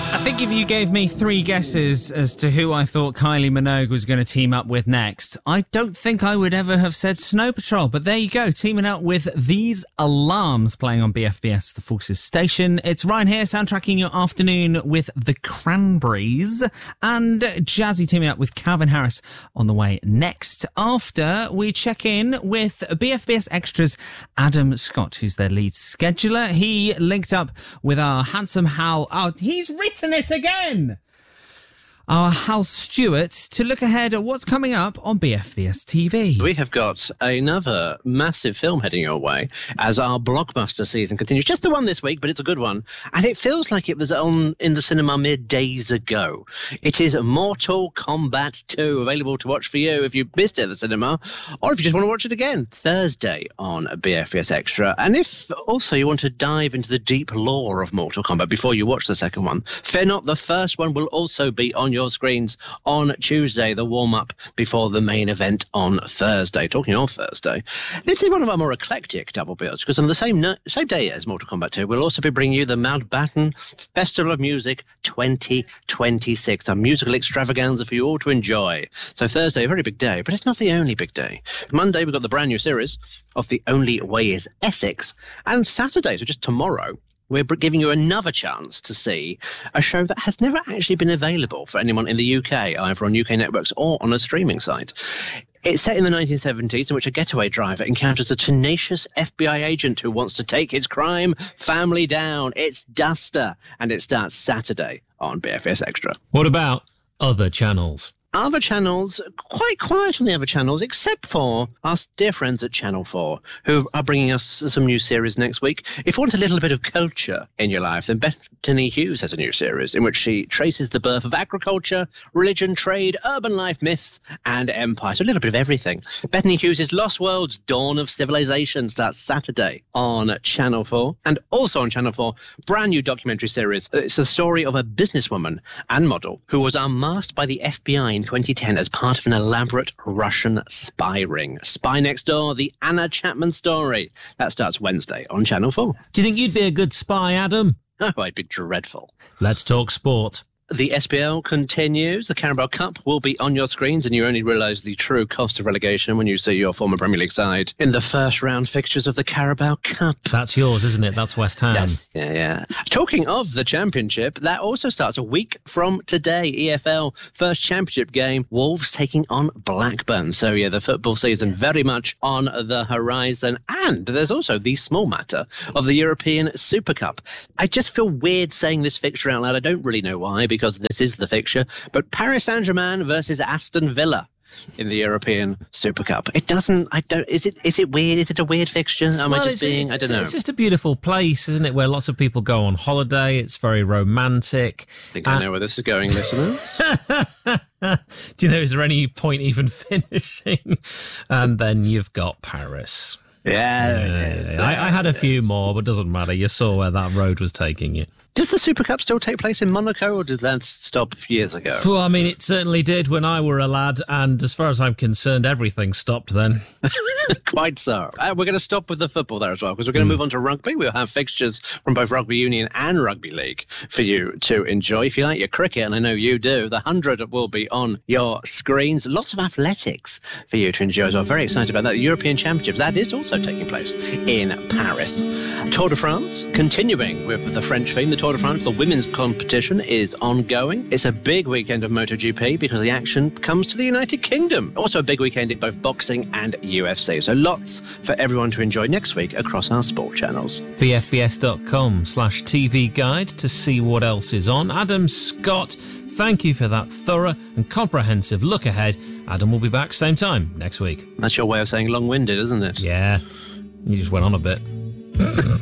I think if you gave me 3 guesses as to who I thought Kylie Minogue was going to team up with next, I don't think I would ever have said Snow Patrol. But there you go, teaming up with These Alarms, playing on BFBS, the Forces station. It's Ryan here, soundtracking your afternoon with The Cranberries, and Jazzy teaming up with Calvin Harris on the way next. After we check in with BFBS Extra's Adam Scott, who's their lead scheduler. He linked up with our handsome Hal. Oh, he's written it again! Our Hal Stewart to look ahead at what's coming up on BFBS TV. We have got another massive film heading your way as our blockbuster season continues. Just the one this week, but it's a good one. And it feels like it was on in the cinema mere days ago. It is Mortal Kombat 2, available to watch for you if you missed it at the cinema, or if you just want to watch it again, Thursday on BFBS Extra. And if also you want to dive into the deep lore of Mortal Kombat before you watch the second one, fear not, the first one will also be on your screens on Tuesday, the warm-up before the main event on Thursday. Talking of Thursday, this is one of our more eclectic double bills, because on the same day as Mortal Kombat 2, we'll also be bringing you the Mountbatten Festival of Music 2026, a musical extravaganza for you all to enjoy. So Thursday, a very big day, but it's not the only big day. Monday, we've got the brand new series of The Only Way is Essex, and Saturday, so just tomorrow, we're giving you another chance to see a show that has never actually been available for anyone in the UK, either on UK networks or on a streaming site. It's set in the 1970s, in which a getaway driver encounters a tenacious FBI agent who wants to take his crime family down. It's Duster, and it starts Saturday on BFBS Extra. What about other channels? Other channels, quite quiet on the other channels, except for our dear friends at Channel 4, who are bringing us some new series next week. If you want a little bit of culture in your life, then Bethany Hughes has a new series in which she traces the birth of agriculture, religion, trade, urban life, myths, and empire. So a little bit of everything. Bethany Hughes' Lost Worlds, Dawn of Civilization starts Saturday on Channel 4. And also on Channel 4, brand new documentary series. It's the story of a businesswoman and model who was unmasked by the FBI in 2010 as part of an elaborate Russian spy ring. Spy Next Door, the Anna Chapman story. That starts Wednesday on Channel 4. Do you think you'd be a good spy, Adam? Oh, I'd be dreadful. Let's talk sport. The SPL continues. The Carabao Cup will be on your screens, and you only realise the true cost of relegation when you see your former Premier League side in the first round fixtures of the Carabao Cup. That's yours, isn't it? That's West Ham. Yes. Yeah. Talking of the Championship, that also starts a week from today. EFL first Championship game, Wolves taking on Blackburn. So, yeah, the football season very much on the horizon. And there's also the small matter of the European Super Cup. I just feel weird saying this fixture out loud. I don't really know why, because this is the fixture, but Paris Saint-Germain versus Aston Villa in the European Super Cup. Is it weird? Is it a weird fixture? I don't know. It's just a beautiful place, isn't it, where lots of people go on holiday. It's very romantic. I think I know where this is going, listeners. Do you know, is there any point even finishing? And then you've got Paris. Yeah. I had a few more, but it doesn't matter. You saw where that road was taking you. Does the Super Cup still take place in Monaco, or did that stop years ago? Well, I mean, it certainly did when I were a lad, and as far as I'm concerned, everything stopped then. Quite so. We're going to stop with the football there as well, because we're going to move on to rugby. We'll have fixtures from both Rugby Union and Rugby League for you to enjoy. If you like your cricket, and I know you do, the 100 will be on your screens. Lots of athletics for you to enjoy as well. Very excited about that. The European Championships, that is also taking place in Paris. Tour de France, continuing with the French theme. The Tour de France, the women's competition, is ongoing. It's a big weekend of MotoGP because the action comes to the United Kingdom. Also a big weekend in both boxing and UFC. So lots for everyone to enjoy next week across our sport channels. BFBS.com/TV guide to see what else is on. Adam Scott, thank you for that thorough and comprehensive look ahead. Adam will be back same time next week. That's your way of saying long-winded, isn't it? Yeah, you just went on a bit.